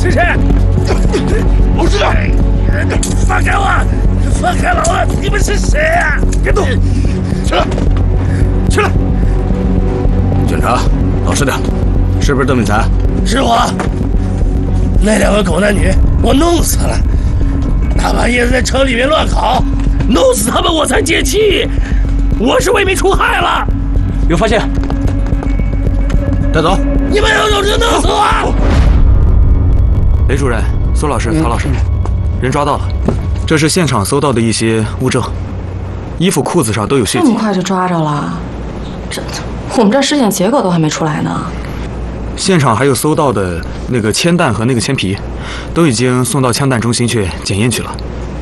是谁？老实点！放开我！放开老子！你们是谁啊？别动！起来！起来！ 警察，老实点，是不是邓敏才？ 是我。那两个狗男女，我弄死了。大半夜在城里面乱搞，弄死他们我才解气。我是为民除害了。 有发现，带走。 你们有种就弄死我！ 雷主任、苏老师、曹老师，人抓到了。这是现场搜到的一些物证，衣服、裤子上都有血迹。 这么快就抓着了？我们这尸检结果都还没出来呢。 现场还有搜到的那个铅弹和那个铅皮，都已经送到枪弹中心去检验去了。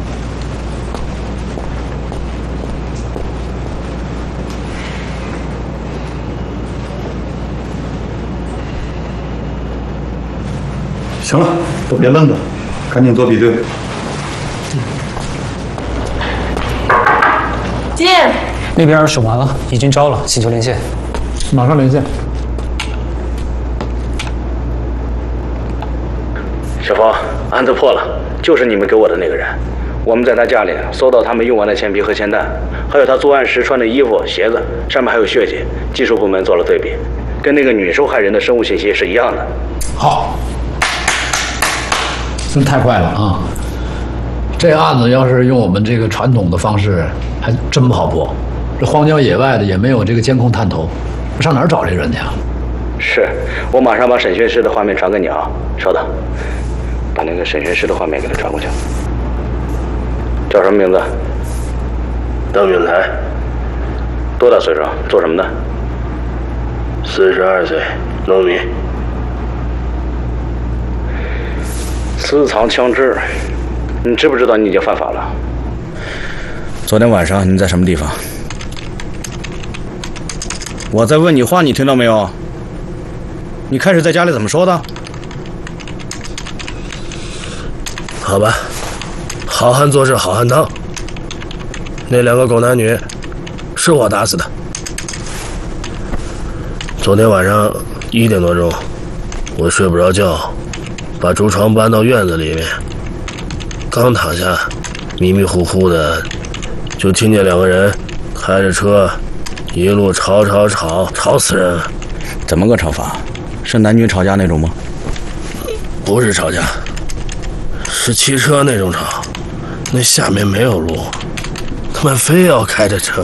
行了，都别愣着，赶紧做比对。 进。 那边审完了，已经招了，请求连线。 马上连线。 小芳，案子破了，就是你们给我的那个人。我们在他家里搜到他们用完的铅皮和铅弹，还有他作案时穿的衣服、鞋子，上面还有血迹。技术部门做了对比，跟那个女受害人的生物信息是一样的。 好，真太快了啊！这案子要是用我们这个传统的方式，还真不好破。这荒郊野外的也没有这个监控探头，上哪儿找这人去啊？ 是，我马上把审讯室的画面传给你啊。稍等，把那个审讯室的画面给他传过去。叫什么名字？ 邓允才， 多大岁数？做什么的 ？42岁，农民。 私藏枪支，你知不知道你已经犯法了？昨天晚上你在什么地方？我在问你话，你听到没有？你开始在家里怎么说的？ 好吧，好汉做事好汉当。那两个狗男女是我打死的。昨天晚上1点多钟，我睡不着觉，把竹床搬到院子里面，刚躺下，迷迷糊糊的，就听见两个人开着车，一路吵死人了。 怎么个吵法？是男女吵架那种吗？ 不是吵架，是汽车那种吵。那下面没有路，他们非要开着车。